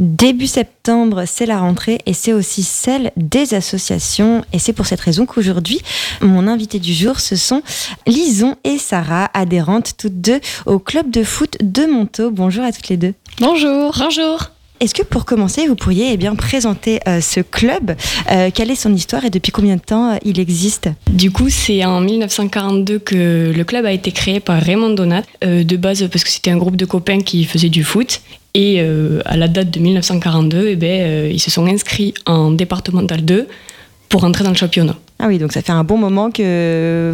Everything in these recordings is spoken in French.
Début septembre, c'est la rentrée et c'est aussi celle des associations. Et c'est pour cette raison qu'aujourd'hui, mon invité du jour, ce sont Lison et Sarah, adhérentes toutes deux au club de foot de Montaut. Bonjour à toutes les deux. Bonjour. Bonjour. Est-ce que pour commencer, vous pourriez présenter ce club ? Quelle est son histoire et depuis combien de temps il existe ? Du coup, c'est en 1942 que le club a été créé par Raymond Donat, de base parce que c'était un groupe de copains qui faisaient du foot. Et à la date de 1942, ils se sont inscrits en départemental 2 pour entrer dans le championnat. Ah oui, donc ça fait un bon moment que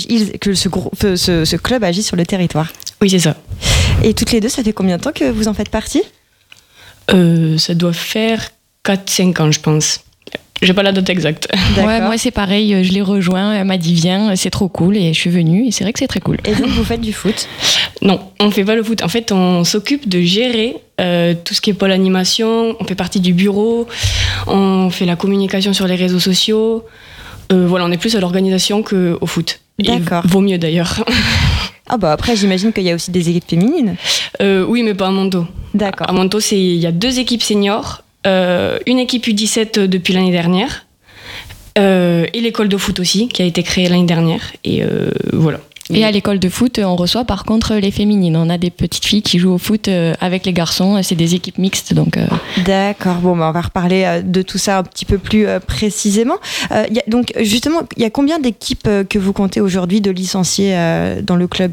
ce club agit sur le territoire. Oui, c'est ça. Et toutes les deux, ça fait combien de temps que vous en faites partie ? Ça doit faire 4-5 ans, je pense. J'ai pas la date exacte. Ouais, moi c'est pareil, je l'ai rejoint, elle m'a dit viens, c'est trop cool et je suis venue et c'est vrai que c'est très cool. Et donc vous faites du foot ? Non, on fait pas le foot. En fait, on s'occupe de gérer tout ce qui est pôle animation, on fait partie du bureau, on fait la communication sur les réseaux sociaux. On est plus à l'organisation qu'au foot. D'accord. Et vaut mieux d'ailleurs. Ah bah après j'imagine qu'il y a aussi des équipes féminines. Oui, mais pas à Montaut. D'accord. À Montaut, il y a 2 équipes seniors, une équipe U17 depuis l'année dernière, et l'école de foot aussi, qui a été créée l'année dernière. Et voilà. Et à l'école de foot, on reçoit par contre les féminines. On a des petites filles qui jouent au foot avec les garçons. C'est des équipes mixtes. Donc, D'accord. Bon, on va reparler de tout ça un petit peu plus précisément. Donc, justement, il y a combien d'équipes que vous comptez aujourd'hui de licenciés dans le club ?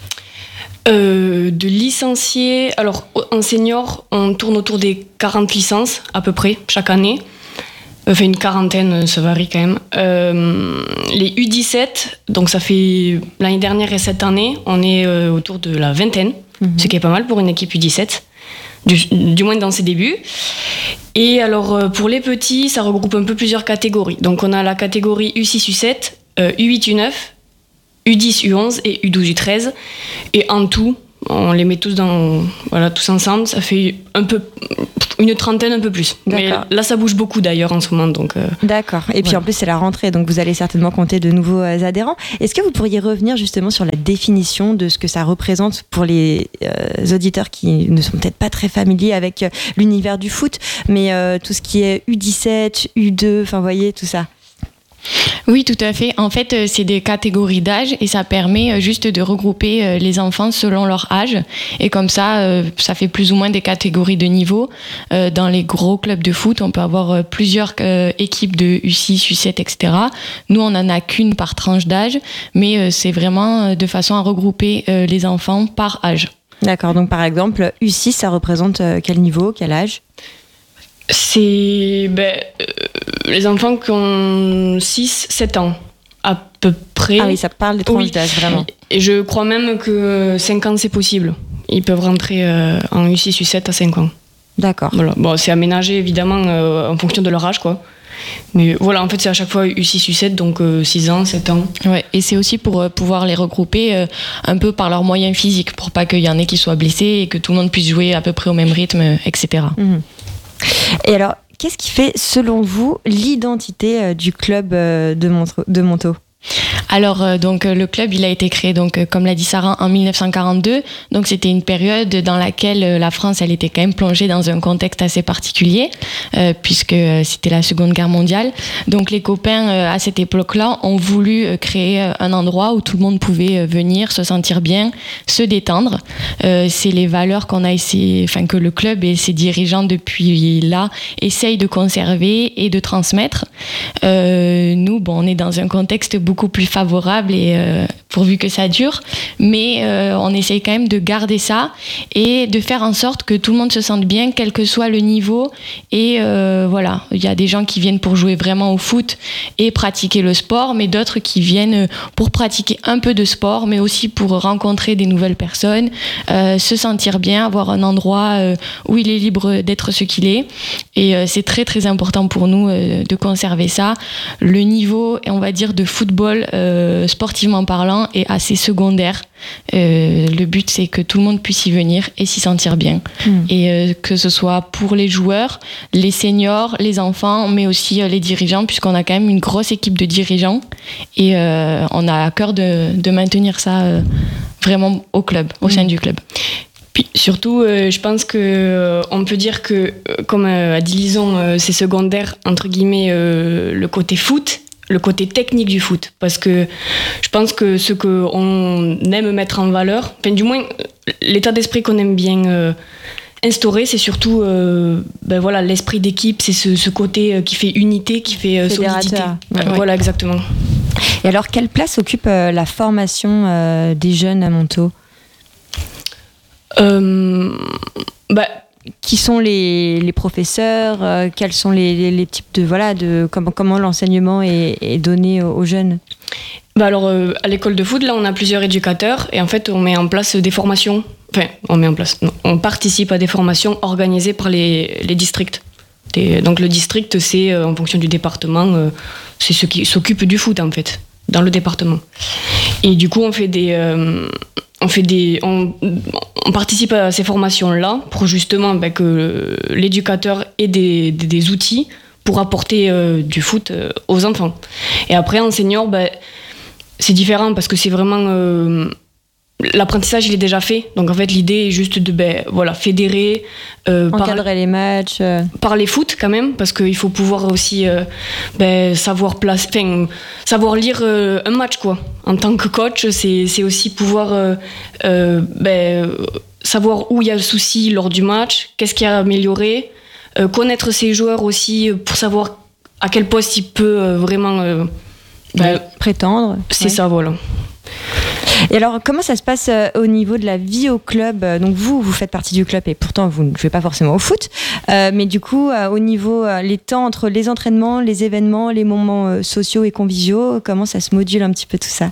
De licenciés, alors en senior, on tourne autour des 40 licences à peu près chaque année. Enfin, une quarantaine, ça varie quand même. Les U17, donc ça fait l'année dernière et cette année, on est autour de la vingtaine, ce qui est pas mal pour une équipe U17, du moins dans ses débuts. Et alors, pour les petits, ça regroupe un peu plusieurs catégories. Donc, on a la catégorie U6, U7, U8, U9, U10, U11 et U12, U13. Et en tout, on les met tous tous ensemble, ça fait une trentaine, un peu plus. D'accord. Mais là, ça bouge beaucoup d'ailleurs en ce moment. Donc, D'accord. Et puis en plus, c'est la rentrée, donc vous allez certainement compter de nouveaux adhérents. Est-ce que vous pourriez revenir justement sur la définition de ce que ça représente pour les auditeurs qui ne sont peut-être pas très familiers avec l'univers du foot, mais tout ce qui est U17, U2, enfin, vous voyez, tout ça. Oui, tout à fait. En fait, c'est des catégories d'âge et ça permet juste de regrouper les enfants selon leur âge. Et comme ça, ça fait plus ou moins des catégories de niveau. Dans les gros clubs de foot, on peut avoir plusieurs équipes de U6, U7, etc. Nous, on n'en a qu'une par tranche d'âge, mais c'est vraiment de façon à regrouper les enfants par âge. D'accord. Donc, par exemple, U6, ça représente quel niveau, quel âge ? C'est les enfants qui ont 6-7 ans, à peu près. Ah oui, ça parle de tranche d'âge, vraiment. Et je crois même que 5 ans, c'est possible. Ils peuvent rentrer en U6, U7 à 5 ans. D'accord. Voilà. Bon, c'est aménagé, évidemment, en fonction de leur âge, quoi. Mais voilà, en fait, c'est à chaque fois U6, U7, donc 6 ans, 7 ans. Ouais, et c'est aussi pour pouvoir les regrouper un peu par leurs moyens physiques, pour pas qu'il y en ait qui soient blessés et que tout le monde puisse jouer à peu près au même rythme, etc. Et alors, qu'est-ce qui fait, selon vous, l'identité du club de Montaut ? Alors, donc, le club, il a été créé, donc, comme l'a dit Sarah, en 1942. Donc, c'était une période dans laquelle la France, elle était quand même plongée dans un contexte assez particulier, puisque c'était la Seconde Guerre mondiale. Donc, les copains, à cette époque-là, ont voulu créer un endroit où tout le monde pouvait venir, se sentir bien, se détendre. C'est les valeurs qu'on a essayé, que le club et ses dirigeants, depuis là, essayent de conserver et de transmettre. Nous, on est dans un contexte beaucoup plus favorable et pourvu que ça dure, mais on essaye quand même de garder ça et de faire en sorte que tout le monde se sente bien, quel que soit le niveau. Et voilà, il y a des gens qui viennent pour jouer vraiment au foot et pratiquer le sport, mais d'autres qui viennent pour pratiquer un peu de sport, mais aussi pour rencontrer des nouvelles personnes, se sentir bien, avoir un endroit où il est libre d'être ce qu'il est. Et c'est très très important pour nous de conserver ça. Le niveau, on va dire, de football, sportivement parlant, est assez secondaire. Le but, c'est que tout le monde puisse y venir et s'y sentir bien. Et que ce soit pour les joueurs, les seniors, les enfants, mais aussi les dirigeants, puisqu'on a quand même une grosse équipe de dirigeants. Et on a à cœur de maintenir ça vraiment au club, au sein du club. Puis surtout, je pense que on peut dire que, comme a dit Lison, c'est secondaire, entre guillemets, le côté foot, le côté technique du foot. Parce que je pense que ce qu'on aime mettre en valeur, enfin du moins l'état d'esprit qu'on aime bien instaurer, c'est surtout voilà, l'esprit d'équipe, c'est ce côté qui fait unité, qui fait solidité. Ouais. Voilà, exactement. Et alors, quelle place occupe la formation des jeunes à Montaut ? Qui sont les professeurs, quels sont les types de comment l'enseignement est donné aux jeunes ? Alors à l'école de foot, là on a plusieurs éducateurs et en fait on met en place des formations, on participe à des formations organisées par les districts. Donc le district, c'est en fonction du département, c'est ceux qui s'occupent du foot en fait, dans le département. Et du coup on participe à ces formations-là pour justement que l'éducateur ait des outils pour apporter du foot aux enfants. Et après, en senior, c'est différent parce que c'est vraiment... l'apprentissage, il est déjà fait. Donc en fait, l'idée est juste de fédérer... encadrer les matchs. Parler foot quand même, parce qu'il faut pouvoir aussi savoir lire un match, quoi. En tant que coach, c'est aussi pouvoir savoir où il y a le souci lors du match, qu'est-ce qu'il y a à améliorer, connaître ses joueurs aussi pour savoir à quel poste il peut vraiment prétendre. C'est ça, voilà. Et alors, comment ça se passe au niveau de la vie au club ? Donc vous faites partie du club et pourtant vous ne jouez pas forcément au foot. Mais du coup, au niveau les temps entre les entraînements, les événements, les moments sociaux et conviviaux, comment ça se module un petit peu tout ça ?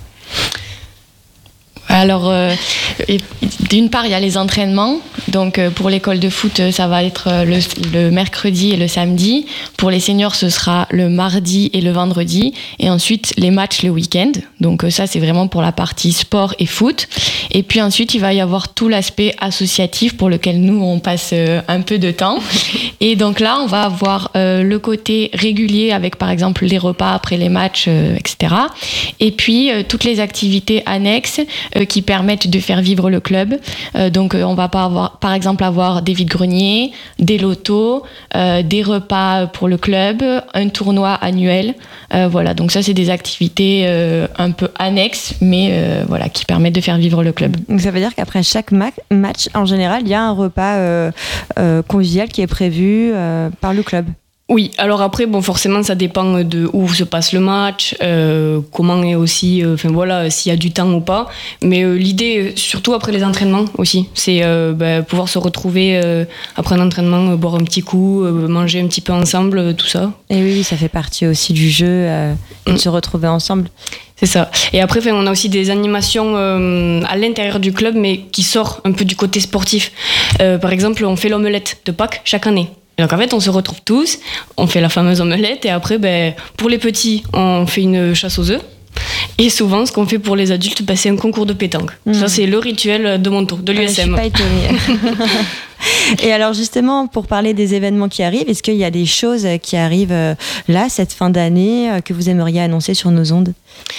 Alors, d'une part, il y a les entraînements. Donc, pour l'école de foot, ça va être le mercredi et le samedi. Pour les seniors, ce sera le mardi et le vendredi. Et ensuite, les matchs le week-end. Donc, ça, c'est vraiment pour la partie sport et foot. Et puis ensuite, il va y avoir tout l'aspect associatif pour lequel nous, on passe un peu de temps. Et donc là, on va avoir le côté régulier avec, par exemple, les repas après les matchs, etc. Et puis, toutes les activités annexes qui permettent de faire vivre le club. Donc, on va par exemple avoir des vides-greniers, des lotos, des repas pour le club, un tournoi annuel. Voilà, donc ça, c'est des activités un peu annexes, mais qui permettent de faire vivre le club. Donc, ça veut dire qu'après chaque match, en général, il y a un repas convivial qui est prévu par le club. Oui, alors après, forcément, ça dépend de où se passe le match, comment est aussi, s'il y a du temps ou pas. Mais l'idée, surtout après les entraînements aussi, c'est pouvoir se retrouver après un entraînement, boire un petit coup, manger un petit peu ensemble, tout ça. Et oui, ça fait partie aussi du jeu, et de se retrouver ensemble. C'est ça. Et après, on a aussi des animations à l'intérieur du club, mais qui sortent un peu du côté sportif. Par exemple, on fait l'omelette de Pâques chaque année. Et donc en fait, on se retrouve tous, on fait la fameuse omelette et après, pour les petits, on fait une chasse aux œufs. Et souvent, ce qu'on fait pour les adultes, c'est un concours de pétanque. Ça, c'est le rituel de Montaut, de l'USM. Je suis pas étonnée. Et alors justement, pour parler des événements qui arrivent, est-ce qu'il y a des choses qui arrivent là, cette fin d'année, que vous aimeriez annoncer sur nos ondes ?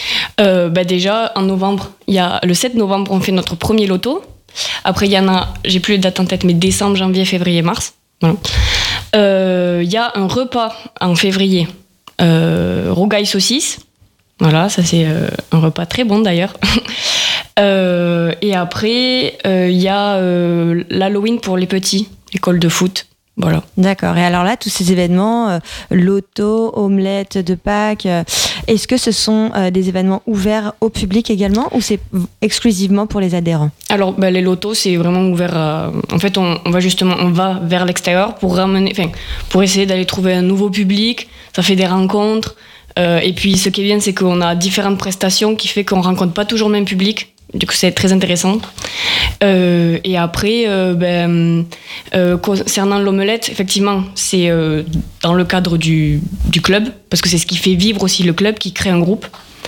Déjà, en novembre, le 7 novembre, on fait notre premier loto. Après, il y en a, j'ai plus les dates en tête, mais décembre, janvier, février, mars. Voilà. Il y a un repas en février, rougail saucisse. Voilà, ça c'est un repas très bon d'ailleurs. Et après, il y a l'Halloween pour les petits, l'école de foot. Voilà. D'accord. Et alors là, tous ces événements, loto, omelette de Pâques, est-ce que ce sont des événements ouverts au public également ou c'est exclusivement pour les adhérents ? Alors, les lotos, c'est vraiment ouvert à... En fait, on va vers l'extérieur pour essayer d'aller trouver un nouveau public. Ça fait des rencontres. Et puis, ce qui est bien, c'est qu'on a différentes prestations qui fait qu'on ne rencontre pas toujours le même public. Du coup, c'est très intéressant. Et après, concernant l'omelette, effectivement, c'est dans le cadre du club, parce que c'est ce qui fait vivre aussi le club, qui crée un groupe.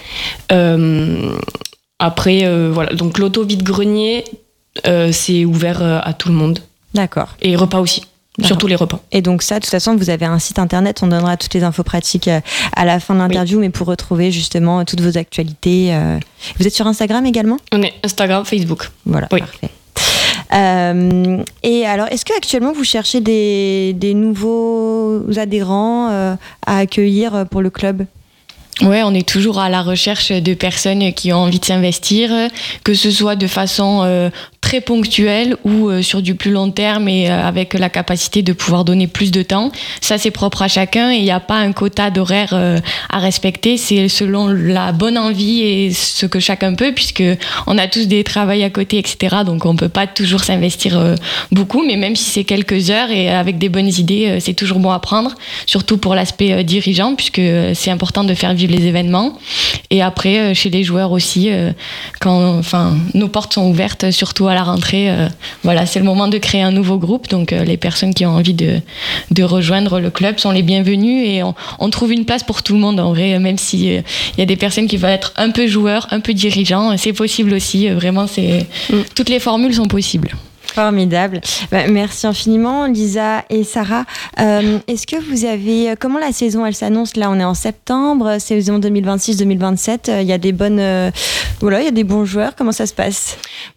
Après, voilà. Donc, l'auto vide-grenier, c'est ouvert à tout le monde. D'accord. Et repas aussi. Surtout les repas. Et donc ça, de toute façon, vous avez un site internet, on donnera toutes les infos pratiques à la fin de l'interview, oui. Mais pour retrouver justement toutes vos actualités. Vous êtes sur Instagram également ? On est Instagram, Facebook. Voilà, oui. Parfait. Et alors, est-ce qu'actuellement vous cherchez des nouveaux adhérents à accueillir pour le club ? Ouais, on est toujours à la recherche de personnes qui ont envie de s'investir, que ce soit de façon très ponctuelle ou sur du plus long terme et avec la capacité de pouvoir donner plus de temps. Ça, c'est propre à chacun et il n'y a pas un quota d'horaire à respecter. C'est selon la bonne envie et ce que chacun peut, puisque on a tous des travails à côté, etc. Donc, on peut pas toujours s'investir beaucoup, mais même si c'est quelques heures et avec des bonnes idées, c'est toujours bon à prendre, surtout pour l'aspect dirigeant, puisque c'est important de faire vivre les événements. Et après, chez les joueurs aussi, nos portes sont ouvertes, surtout à la rentrée. Voilà, c'est le moment de créer un nouveau groupe. Donc, les personnes qui ont envie de rejoindre le club sont les bienvenues et on trouve une place pour tout le monde en vrai, même s'il y a des personnes qui veulent être un peu joueurs, un peu dirigeants, c'est possible aussi. Vraiment, toutes les formules sont possibles. Formidable. Merci infiniment, Lisa et Sarah. Est-ce que vous avez... Comment la saison, elle s'annonce ? Là, on est en septembre, saison 2026-2027. Il y a des bonnes... il y a des bons joueurs. Comment ça se passe ?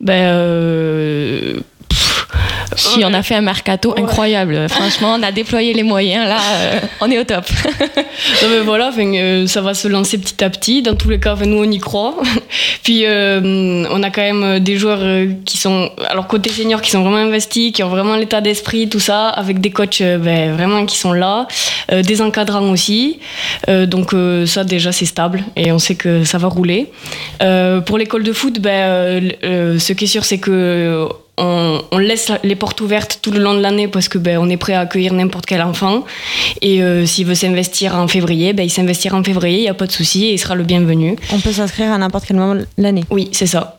Si, on a fait un mercato incroyable. Franchement, on a déployé les moyens. Là, on est au top. Non, mais voilà, ça va se lancer petit à petit. Dans tous les cas, nous, on y croit. Puis, on a quand même des joueurs qui sont, alors côté senior, qui sont vraiment investis, qui ont vraiment l'état d'esprit, tout ça, avec des coachs vraiment qui sont là, des encadrants aussi. Donc, ça, déjà, c'est stable et on sait que ça va rouler. Pour l'école de foot, ce qui est sûr, c'est que on laisse les portes ouvertes tout le long de l'année parce que on est prêt à accueillir n'importe quel enfant et s'il veut s'investir en février, il s'investira en février, il n'y a pas de souci et il sera le bienvenu. On peut s'inscrire à n'importe quel moment de l'année. Oui, c'est ça.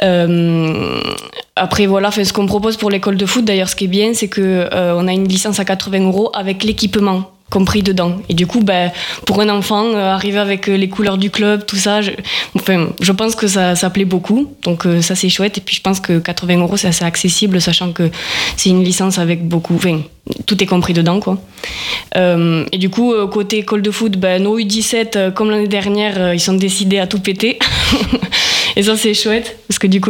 Après voilà, ce qu'on propose pour l'école de foot d'ailleurs, ce qui est bien, c'est que on a une licence à 80 € avec l'équipement compris dedans. Et du coup, pour un enfant, arriver avec les couleurs du club, tout ça, je pense que ça plaît beaucoup. Donc ça, c'est chouette. Et puis je pense que 80 €, c'est assez accessible, sachant que c'est une licence avec beaucoup... tout est compris dedans, quoi. Et du coup, côté école de foot, nos U17, comme l'année dernière, ils sont décidés à tout péter. Et ça, c'est chouette, parce que du coup,